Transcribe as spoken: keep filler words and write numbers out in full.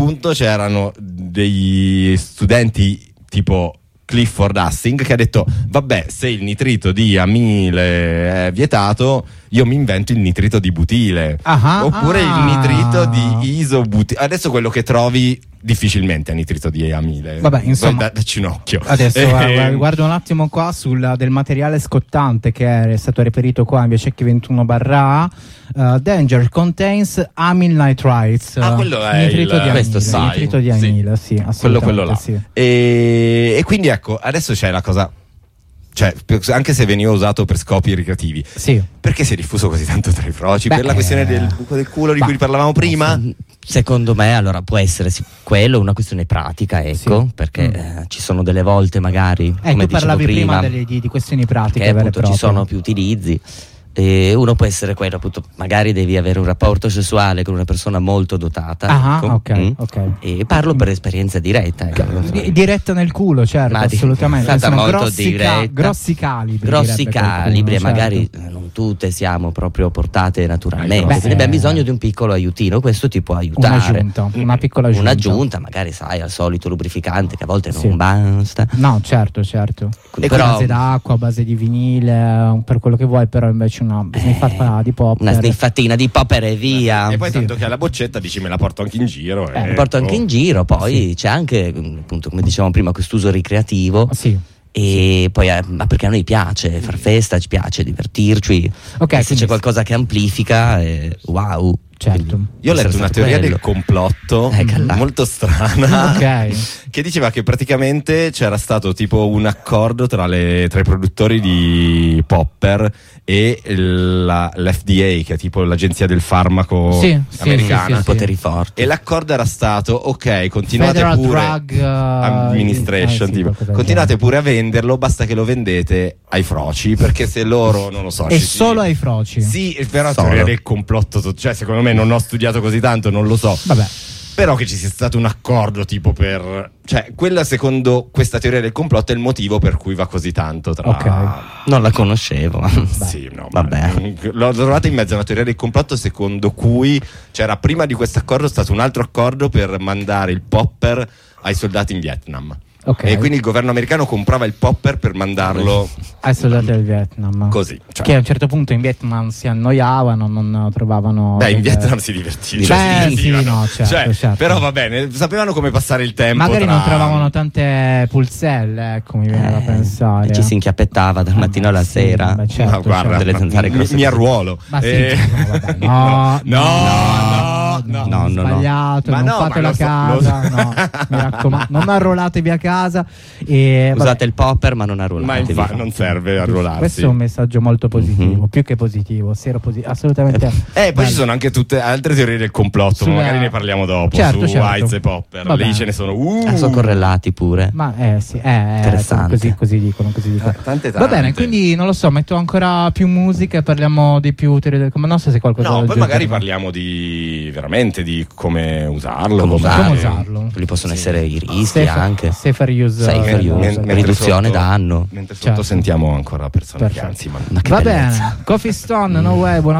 punto c'erano degli studenti tipo Clifford Hassing che ha detto vabbè, se il nitrito di amile è vietato, io mi invento il nitrito di butile. Ah, oppure ah. il nitrito di isobutile. Adesso quello che trovi difficilmente è nitrito di amile. Vabbè, insomma, dacci un occhio. Adesso eh, guardo un attimo qua sul del materiale scottante che è stato reperito qua in via Cecchi ventuno barra A. Uh, danger contains amyl nitrites. Ah, quello è nitrito il, di questo amile, sai, nitrito di amile, sì, sì assolutamente. quello, quello là. Sì. E, e quindi ecco, adesso c'è la cosa, cioè anche se veniva usato per scopi ricreativi, sì. perché si è diffuso così tanto tra i froci? Beh, per la questione eh, del buco del culo di bah, cui parlavamo prima? Secondo me allora può essere sì, quello una questione pratica, ecco, sì. perché mm. eh, ci sono delle volte magari, eh, come tu parlavi dicevo prima, prima delle, di, di questioni pratiche, che vere e appunto proprie. ci sono più utilizzi. E uno può essere quello, appunto, magari devi avere un rapporto sessuale con una persona molto dotata. Ah, ecco. ok, mm. ok. E parlo per esperienza diretta. Ecco. Di- diretta nel culo, certo, Ma di- assolutamente. è stata Sono molto grossi, ca- diretta. grossi calibri. Grossi direbbe calibri, e qualcuno, magari certo. eh, non tutte siamo proprio portate naturalmente. Beh, quindi abbiamo eh. bisogno di un piccolo aiutino, questo ti può aiutare. Un'aggiunta, una piccola aggiunta. Un'aggiunta, magari sai, al solito lubrificante che a volte Sì. non basta. No, certo, certo. E A però base d'acqua, a base di vinile, per quello che vuoi, però invece una sniffata di popper. una sniffatina di popper e via. E poi Sì. tanto che alla boccetta dici me la porto anche in giro. Eh, e- lo porto anche oh. in giro, poi c'è anche, appunto, come dicevamo prima, quest'uso ricreativo. Sì. E poi eh, ma perché a noi piace far festa, ci piace divertirci. Ok, e se quindi- c'è qualcosa che amplifica, eh, wow. Certo. Quindi Io ho può letto essere una stato teoria quello. del complotto Eh, callà. molto strana Ok. che diceva che praticamente c'era stato tipo un accordo tra, le, tra i produttori di popper e la, l'F D A, che è tipo l'agenzia del farmaco Sì, sì, americana, sì, sì, sì. Poteri forti. e l'accordo era stato ok, continuate Federal pure Drug uh, Administration, eh, sì, tipo, qualcosa del continuate genere. pure a venderlo, basta che lo vendete ai froci, perché se loro non lo so E ci si- solo ai froci. sì, però Solo. teoria del complotto to- cioè secondo me non ho studiato così tanto, non lo so. Vabbè. Però che ci sia stato un accordo tipo per, cioè quella secondo questa teoria del complotto è il motivo per cui va così tanto tra Ok. Non la conoscevo. sì, no, Vabbè. ma- l'ho trovata in mezzo a una teoria del complotto secondo cui c'era prima di questo accordo stato un altro accordo per mandare il popper ai soldati in Vietnam. Ok. E quindi il governo americano comprava il popper per mandarlo Ai soldati del Vietnam. così, cioè. Che a un certo punto in Vietnam si annoiavano, non trovavano. Beh, in delle- Vietnam si divertivano. Beh, Cioè, si sì, divertivano. no, certo, Cioè, certo. però va bene, sapevano come passare il tempo. Magari tra- non trovavano tante pulzelle, ecco, mi viene da Eh, pensare. e ci si inchiappettava dal Ah, mattino alla sì, sera. beh, certo, no, guarda, certo. delle zanzare mi, grosse mi così. arruolo. Ma sì, Eh, no, vabbè, no, no, no, no, no, no, no. sbagliato, Ma non no, fate ma la lo so- casa, lo- no, mi raccomando, non arruolatevi a casa. E, vabbè, Usate il popper, ma non Ma arruolatevi. infa- non serve arruolarsi. questo è un messaggio molto positivo, Mhm. più che positivo, sero posi- assolutamente. Eh, poi bello. ci sono anche tutte altre teorie del complotto, Sulla- ma magari ne parliamo dopo. Certo, su certo. Whites e Popper. Va Lì bene. ce ne sono. Uh, Ah, sono correlati pure. Ma eh sì, eh, eh, Interessante. così, così dicono, così dicono. tante Va bene, tante. quindi non lo so, metto ancora più musica e parliamo di più teorie del complotto. Non so se qualcosa No, da poi magari aggiungere. parliamo di veramente di come usarlo. Come usarlo. Come usarlo. Quelli possono Sì. essere i rischi Safe- anche. safer use, Safer eh, use. esatto. Men- riduzione sotto- danno. Mentre sotto Certo. sentiamo ancora persone che Perfetto. anzi, ma Ma che Va bellezza. bene, Coffee Stone, No Way, buona